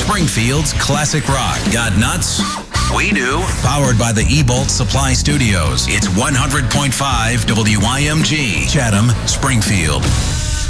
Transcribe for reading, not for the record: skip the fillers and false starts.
Springfield's classic rock. Got nuts? We do. Powered by the E-Bolt Supply Studios. It's 100.5 WYMG, Chatham, Springfield.